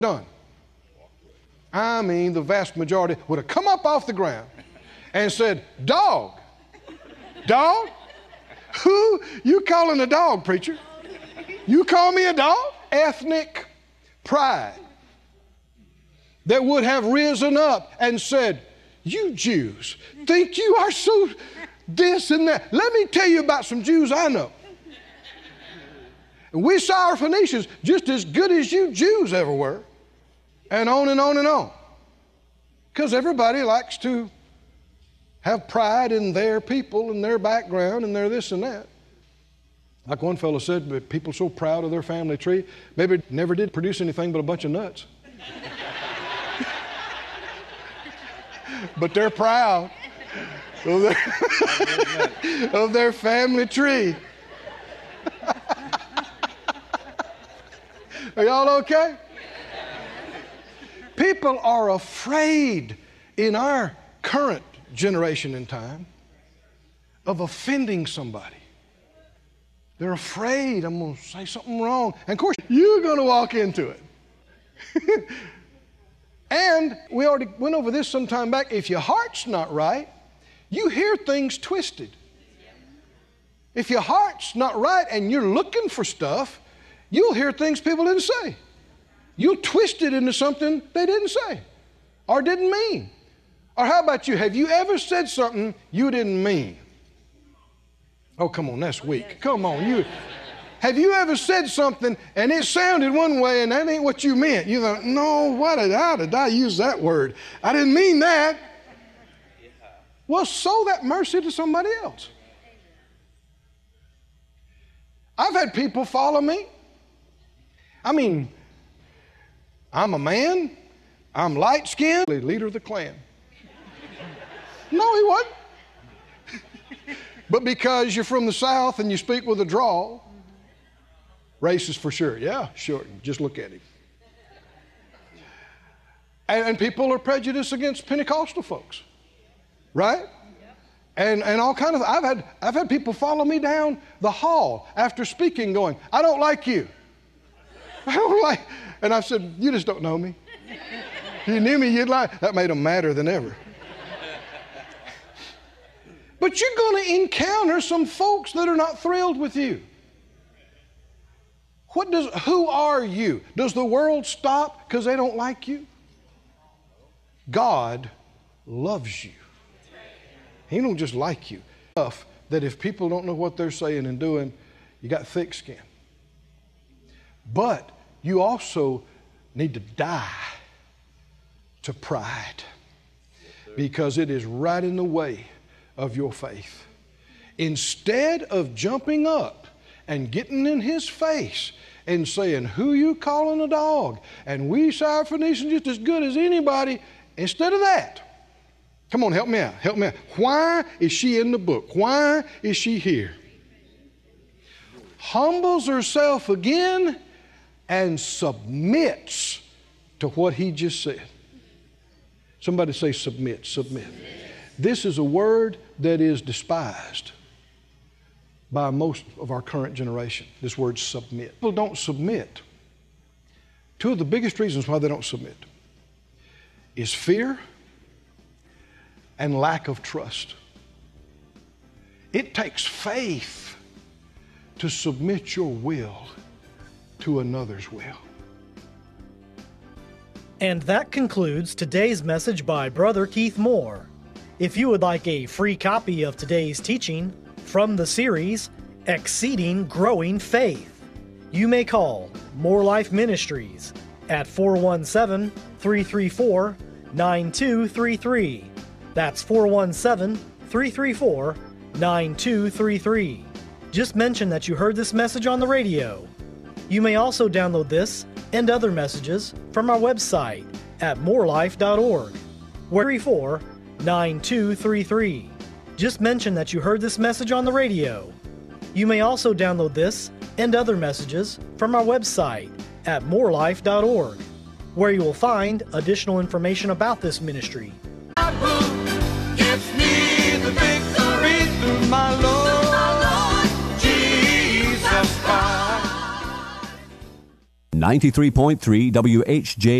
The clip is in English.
done. I mean, the vast majority would have come up off the ground and said, dog, who you calling a dog, preacher? You call me a dog? Ethnic pride that would have risen up and said, you Jews think you are so this and that. Let me tell you about some Jews I know. And we saw our Phoenicians just as good as you Jews ever were. And on and on and on. Because everybody likes to have pride in their people and their background and their this and that. Like one fellow said, but people so proud of their family tree, maybe it never did produce anything but a bunch of nuts. But they're proud of their family tree. Are y'all okay? People are afraid in our current generation and time of offending somebody. They're afraid I'm going to say something wrong. And of course, you're going to walk into it. And we already went over this some time back. If your heart's not right, you hear things twisted. If your heart's not right and you're looking for stuff, you'll hear things people didn't say. You'll twist it into something they didn't say or didn't mean. Or how about you? Have you ever said something you didn't mean? Oh, come on, that's weak. Come on. Have you ever said something and it sounded one way and that ain't what you meant? You thought, no, how did I use that word? I didn't mean that. Well, sow that mercy to somebody else. I've had people follow me. I mean, I'm a man. I'm light-skinned. Leader of the Klan. No, he wasn't. But because you're from the South and you speak with a drawl, racist for sure. Yeah, sure. Just look at him. And people are prejudiced against Pentecostal folks, right? And all kind of. I've had people follow me down the hall after speaking, going, "I don't like you. I don't like." And I said, "You just don't know me. If you knew me, you'd like." That made them madder than ever. But you're going to encounter some folks that are not thrilled with you. Who are you? Does the world stop because they don't like you? God loves you. He don't just like you. Enough that if people don't know what they're saying and doing, you got thick skin. But you also need to die to pride because it is right in the way of your faith. Instead of jumping up and getting in his face and saying, "Who you calling a dog? And we Syrophoenicians just as good as anybody." Instead of that, come on, help me out. Why is she in the book? Why is she here? Humbles herself again and submits to what he just said. Somebody say submit. This is a word that is despised by most of our current generation, this word submit. People don't submit. Two of the biggest reasons why they don't submit is fear and lack of trust. It takes faith to submit your will to another's will. And that concludes today's message by Brother Keith Moore. If you would like a free copy of today's teaching from the series, Exceeding Growing Faith, you may call More Life Ministries at 417-334-9233. That's 417-334-9233. Just mention that you heard this message on the radio. You may also download this and other messages from our website at morelife.org. 434-9233. Just mention that you heard this message on the radio. You may also download this and other messages from our website at morelife.org, where you will find additional information about this ministry. God who gives me the victory through my Lord Jesus Christ. 93.3 WHJ